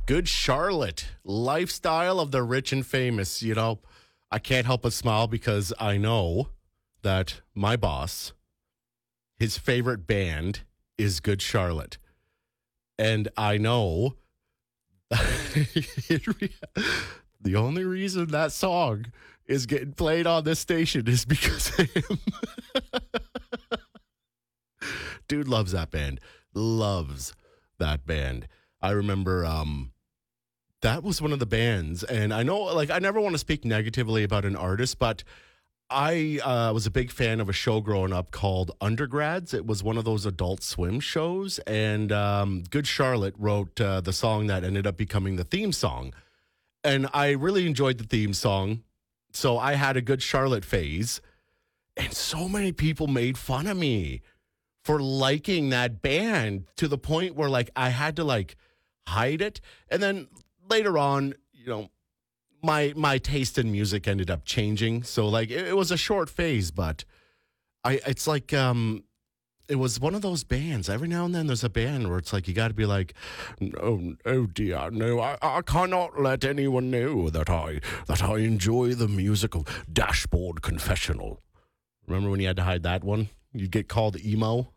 Good Charlotte, lifestyle of the rich and famous. You know, I can't help but smile because I know that my boss, his favorite band is Good Charlotte. And I know the only reason that song is getting played on this station is because of him. Dude loves that band. Loves that band. I remember that was one of the bands, and I know, like, I never want to speak negatively about an artist, but I was a big fan of a show growing up called Undergrads. It was one of those Adult Swim shows, and Good Charlotte wrote the song that ended up becoming the theme song. And I really enjoyed the theme song, so I had a Good Charlotte phase, and so many people made fun of me for liking that band to the point where, like, I had to, like, hide it. And then later on, you know, my taste in music ended up changing. So, like, it was a short phase, but it's like it was one of those bands. Every now and then there's a band where it's like you got to be like, oh dear, no, I cannot let anyone know that I enjoy the music of Dashboard Confessional. Remember when you had to hide that one? You'd get called emo.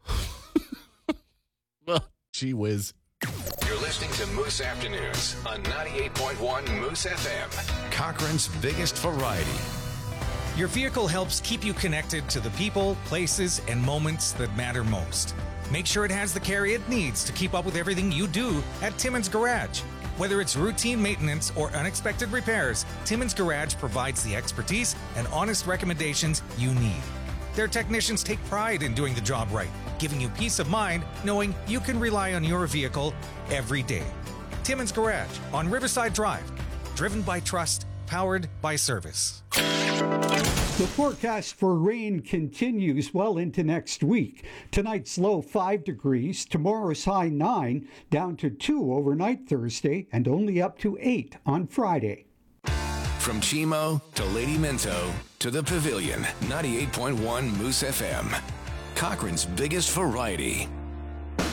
Well, gee whiz. You're listening to Moose Afternoons on 98.1 Moose FM. Cochrane's biggest variety. Your vehicle helps keep you connected to the people, places, and moments that matter most. Make sure it has the care it needs to keep up with everything you do at Timmins Garage. Whether it's routine maintenance or unexpected repairs, Timmins Garage provides the expertise and honest recommendations you need. Their technicians take pride in doing the job right, giving you peace of mind knowing you can rely on your vehicle every day. Timmins Garage on Riverside Drive. Driven by trust, powered by service. The forecast for rain continues well into next week. Tonight's low 5 degrees, tomorrow's high 9, down to 2 overnight Thursday, and only up to 8 on Friday. From Chimo to Lady Minto to the Pavilion, 98.1 Moose FM. Cochrane's biggest variety.